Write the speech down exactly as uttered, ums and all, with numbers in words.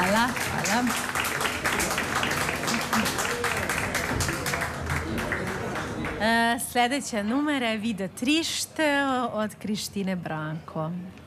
Hvala, hvala. Sledeća numera je Vida Trišt od Krištine Branko.